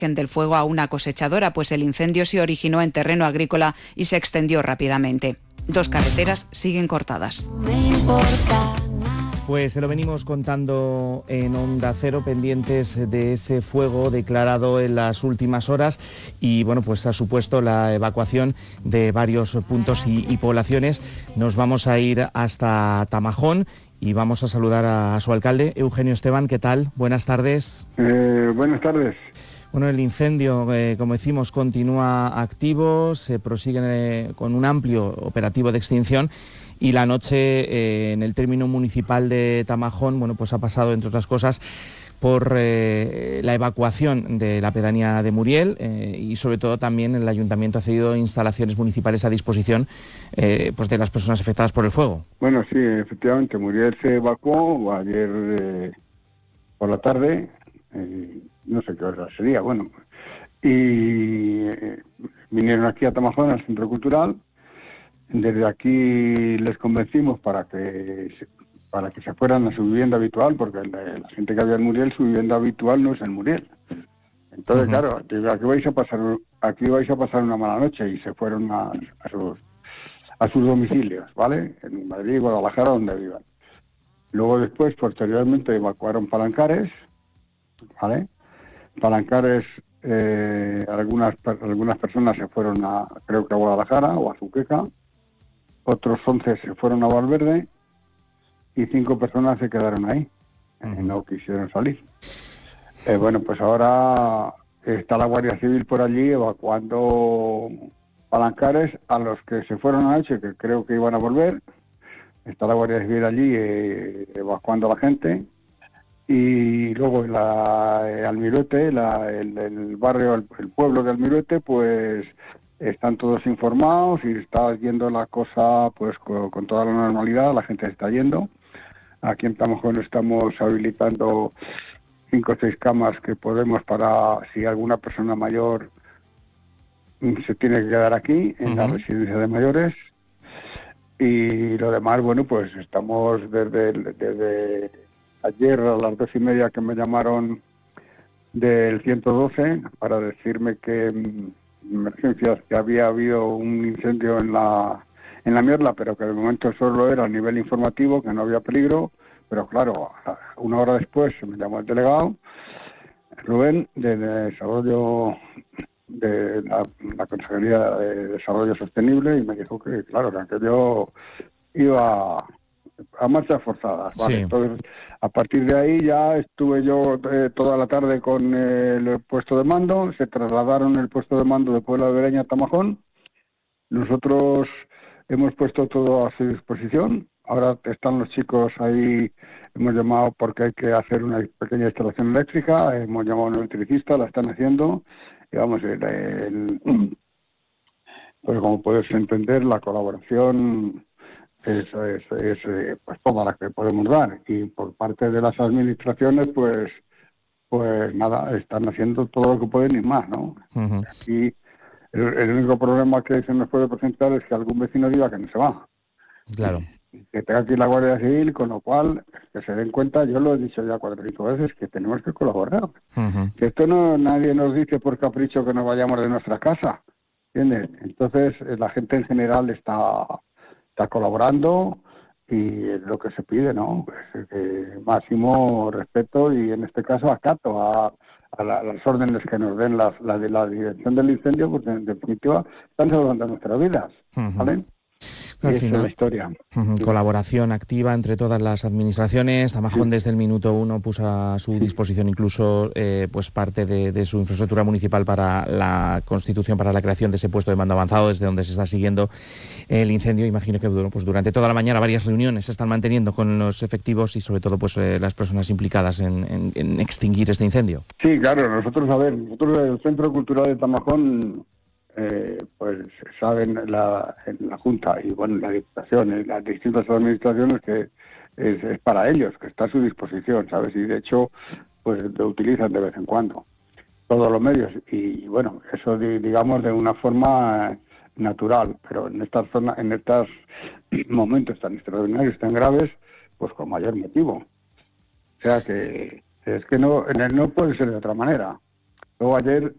del fuego a una cosechadora, pues el incendio se originó en terreno agrícola y se extendió rápidamente. 2 carreteras siguen cortadas. Pues se lo venimos contando en Onda Cero, pendientes de ese fuego declarado en las últimas horas y bueno, pues ha supuesto la evacuación de varios puntos y poblaciones. Nos vamos a ir hasta Tamajón y vamos a saludar a su alcalde, Eugenio Esteban. ¿Qué tal? Buenas tardes. Buenas tardes. Bueno, el incendio, como decimos, continúa activo, se prosigue con un amplio operativo de extinción y la noche en el término municipal de Tamajón, bueno, pues ha pasado, entre otras cosas, por la evacuación de la pedanía de Muriel y sobre todo también el ayuntamiento ha cedido instalaciones municipales a disposición pues de las personas afectadas por el fuego. Bueno, sí, efectivamente, Muriel se evacuó ayer por la tarde, no sé qué hora sería, bueno, y vinieron aquí a Tamajón, al Centro Cultural. Desde aquí les convencimos para que se fueran a su vivienda habitual, porque la gente que había en Muriel, su vivienda habitual no es en Muriel. Entonces, claro, aquí vais a pasar una mala noche, y se fueron a sus domicilios, ¿vale? En Madrid, Guadalajara, donde vivan. Luego después, posteriormente, evacuaron Palancares, ¿vale? Palancares, algunas personas se fueron creo que a Guadalajara o a Zuqueca, otros 11 se fueron a Valverde y 5 personas se quedaron ahí, no quisieron salir. Bueno, pues ahora está la Guardia Civil por allí evacuando Palancares a los que se fueron anoche, que creo que iban a volver. Está la Guardia Civil allí evacuando a la gente. Y luego Almiruete, el barrio, el pueblo de Almiruete, pues están todos informados y está yendo la cosa pues con toda la normalidad, la gente está yendo. Aquí en Tamajón estamos habilitando 5 o 6 camas que podemos para si alguna persona mayor se tiene que quedar aquí, en la residencia de mayores. Y lo demás, bueno, pues estamos desde ayer a las 2:30 que me llamaron del 112 para decirme que emergencias, que había habido un incendio en la Mierla, pero que de momento solo era a nivel informativo, que no había peligro. Pero claro, una hora después me llamó el delegado Rubén de Desarrollo, de la Consejería de Desarrollo Sostenible, y me dijo que claro, que aquello iba a marchas forzadas, ¿vale? Sí. Entonces, a partir de ahí ya estuve yo toda la tarde con el puesto de mando. Se trasladaron el puesto de mando de Puebla de Bereña a Tamajón. Nosotros hemos puesto todo a su disposición. Ahora están los chicos ahí, hemos llamado porque hay que hacer una pequeña instalación eléctrica, hemos llamado a un electricista, la están haciendo, y vamos, pues como puedes entender, la colaboración es pues toda la que podemos dar, y por parte de las administraciones pues nada, están haciendo todo lo que pueden y más, ¿no? Y el único problema que se nos puede presentar es que algún vecino diga que no se va. Claro. Que tenga aquí la Guardia Civil, con lo cual que se den cuenta, yo lo he dicho ya 4 o 5 veces, que tenemos que colaborar. Que esto nadie nos dice por capricho que nos vayamos de nuestra casa, ¿entiendes? Entonces la gente en general está colaborando, y es lo que se pide, ¿no? Pues, máximo respeto y en este caso acato a las órdenes que nos den la de la dirección del incendio, porque en definitiva están salvando nuestras vidas, ¿vale? Al Esa es la historia. Colaboración activa entre todas las administraciones. Tamajón desde el minuto 1 puso a su disposición incluso pues parte de su infraestructura municipal para la constitución, para la creación de ese puesto de mando avanzado, desde donde se está siguiendo el incendio. Imagino que pues durante toda la mañana varias reuniones se están manteniendo con los efectivos y sobre todo pues las personas implicadas en extinguir este incendio. Sí, claro, nosotros el Centro Cultural de Tamajón, pues saben en la Junta y bueno, la Diputación, en las distintas administraciones, que es para ellos, que está a su disposición, ¿sabes? Y de hecho, pues lo utilizan de vez en cuando, todos los medios, y bueno, eso digamos de una forma natural, pero en estas zonas, en estos momentos tan extraordinarios, tan graves, pues con mayor motivo. O sea que es que no puede ser de otra manera. Luego ayer